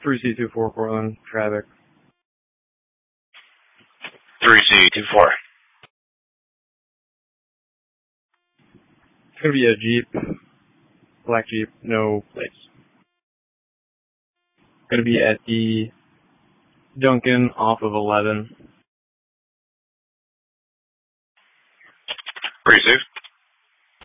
3C24 Portland, traffic. 3C24. It's going to be a Jeep, black Jeep, no plates. Going to be at the Duncan off of 11. Pretty safe.